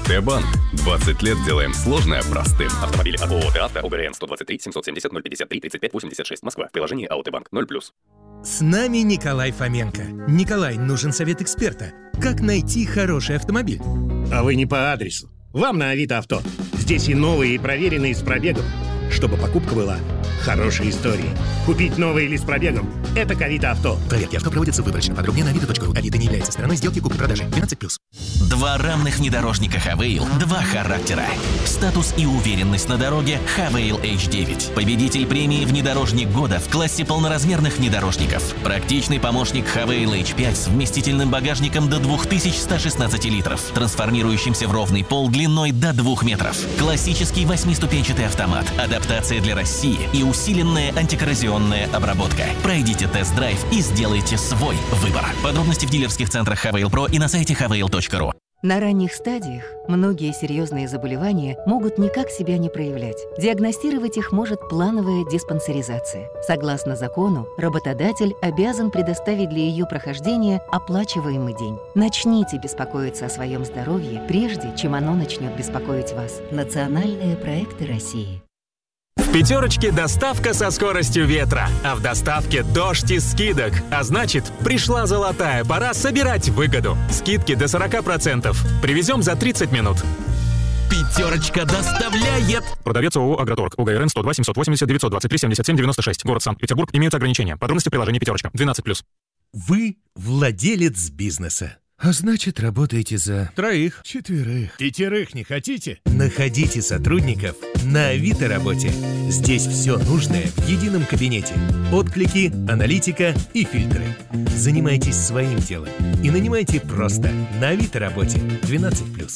Т-банк. 20 лет делаем сложное простым. Автомобили от ООО «ТАВТО», ОГРН 123 770 053 35 86, Москва. Приложение АО «Банк» 0+. С нами Николай Фоменко. Николай, нужен совет эксперта. Как найти хороший автомобиль? А вы не по адресу. Вам на Авито Авто. Здесь и новые, и проверенные с пробегом. Чтобы покупка была хорошей историей. Купить новый или с пробегом – это к Авито Авто. Проверки авто проводятся выборочно. Подробнее на avito.ru. Авито не является стороной сделки купли-продажи. 12+. Два равных внедорожника Хавейл, два характера. Статус и уверенность на дороге Хавейл H9. Победитель премии «Внедорожник года» в классе полноразмерных внедорожников. Практичный помощник Хавейл H5 с вместительным багажником до 2116 литров, трансформирующимся в ровный пол длиной до 2 метров. Классический 8-ступенчатый автомат, адаптация для России и усиленная антикоррозионная обработка. Пройдите тест-драйв и сделайте свой выбор. Подробности в дилерских центрах Хавейл Про и на сайте havail.ru. На ранних стадиях многие серьезные заболевания могут никак себя не проявлять. Диагностировать их может плановая диспансеризация. Согласно закону, работодатель обязан предоставить для ее прохождения оплачиваемый день. Начните беспокоиться о своем здоровье, прежде чем оно начнет беспокоить вас. Национальные проекты России. В «Пятерочке» доставка со скоростью ветра, а в доставке дождь из скидок. А значит, пришла золотая пора собирать выгоду. Скидки до 40%. Привезем за 30 минут. «Пятерочка» доставляет. Продавец ООО «Агроторг». ОГРН 102 780 923 77 96. Город Санкт-Петербург. Имеются ограничения. Подробности в приложении «Пятерочка». 12+. Вы владелец бизнеса. А значит, работаете за 3, 4, 5 не хотите? Находите сотрудников на Авито работе. Здесь все нужное в едином кабинете. Отклики, аналитика и фильтры. Занимайтесь своим делом и нанимайте просто на Авито работе. 12+.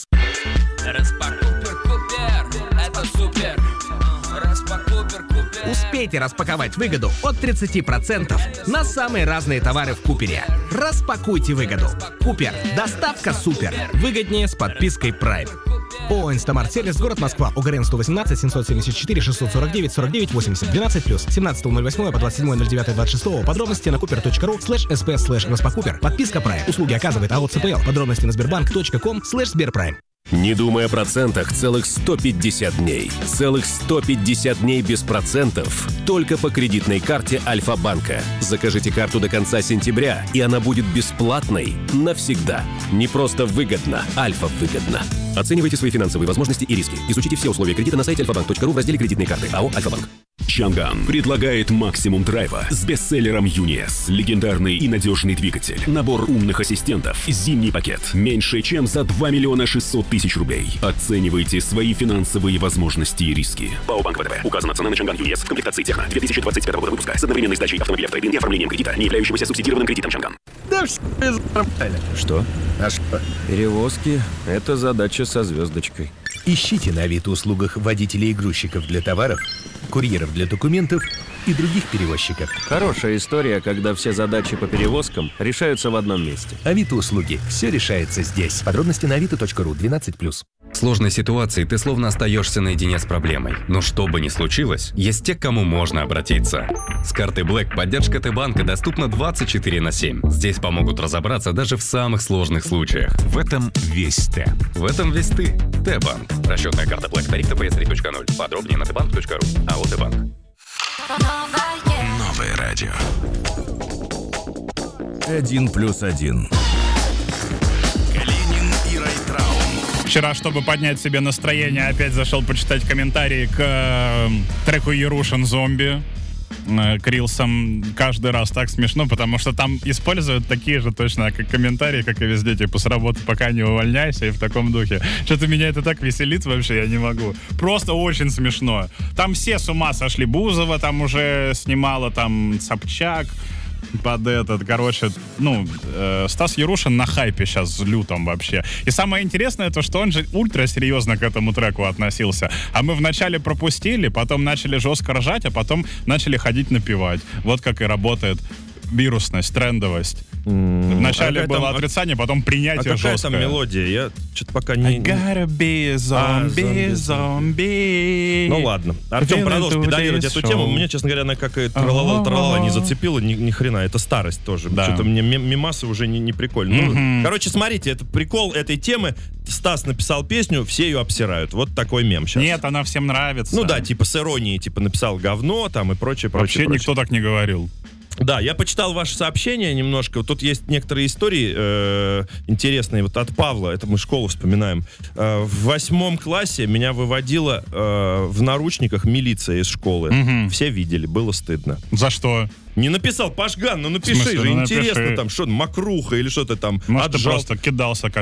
Успейте распаковать выгоду от 30% на самые разные товары в Купере. Распакуйте выгоду. Купер. Доставка супер. Выгоднее с подпиской Prime. ООО «Инстамарт Сервис», город Москва. ОГРН 118 774 649 49 80 12+. 17.08 по 27.09.26. Подробности на cooper.ru/sp/распакупер. Подписка Prime. Услуги оказывает АО ЦПЛ. Подробности на sberbank.com/sberprime. Не думай о процентах целых 150 дней. Целых 150 дней без процентов. Только по кредитной карте Альфа-банка. Закажите карту до конца сентября, и она будет бесплатной навсегда. Не просто выгодно, Альфа-выгодно. Оценивайте свои финансовые возможности и риски. Изучите все условия кредита на сайте alfabank.ru в разделе «Кредитные карты». АО «Альфа-банк». Чанган предлагает максимум драйва с бестселлером UNIS. Легендарный и надежный двигатель. Набор умных ассистентов. Зимний пакет. Меньше чем за 2 600 000 рублей. Оценивайте свои финансовые возможности и риски. ПАО «Банк ВТБ». Указана цена на Чанган UNIS в комплектации Техно 2025 года выпуска с одновременной сдачей автомобиля в трейд-ин и оформлением кредита, не являющегося субсидированным кредитом Чанган. Да все нормально. Что? А что? Перевозки — это задача со звездочкой. Ищите на Авито услугах водителей и грузчиков для товаров, курьеров для документов и других перевозчиков. Хорошая история, когда все задачи по перевозкам решаются в одном месте. Авито услуги. Все решается здесь. Подробности на avito.ru. 12+. В сложной ситуации ты словно остаешься наедине с проблемой. Но что бы ни случилось, есть те, к кому можно обратиться. С карты Black поддержка Т-банка доступна 24/7. Здесь помогут разобраться даже в самых сложных случаях. В этом весь Т. В этом весь ты. Т-банк. Расчетная карта Black. Тариф ТПС 3.0. Подробнее на tbank.ru. АО Т-банк. Новое радио. 1+1. Калинин и Райтраун. Вчера, чтобы поднять себе настроение, опять зашел почитать комментарии к треку «Ярушин Зомби». Крилсом. Каждый раз так смешно, потому что там используют такие же точно как комментарии, как и везде, типа с работы пока не увольняйся, и в таком духе. Что-то меня это так веселит вообще, я не могу. Просто очень смешно. Там все с ума сошли. Бузова там уже снимала, там Собчак под этот, короче, Стас Ярушин на хайпе сейчас лютом вообще. И самое интересное, то, что он же ультра серьезно к этому треку относился. А мы вначале пропустили, потом начали жестко ржать, а потом начали ходить напевать. Вот как и работает вирусность, трендовость. Вначале было отрицание, потом принятие жесткое. А какая там мелодия? Я что-то пока не... I gotta be a zombie, zombie. Ну ладно. Артем продолжит педалировать эту тему. Мне, честно говоря, она как тралала не зацепила ни хрена. Это старость тоже. Да. Что-то мне мемасы уже не прикольно. Ну, короче, смотрите, это прикол этой темы. Стас написал песню, все ее обсирают. Вот такой мем сейчас. Нет, она всем нравится. Ну да, типа с иронией, типа написал говно там и прочее. Вообще никто так не говорил. Да, я почитал ваши сообщения немножко. Тут есть некоторые истории интересные. Вот от Павла, это мы школу вспоминаем. В 8 классе меня выводила в наручниках милиция из школы. Все видели, было стыдно. За что? Не написал, Пашган, ну напиши же, интересно там, что, мокруха или что-то там. Может, ты отжал. просто кидался как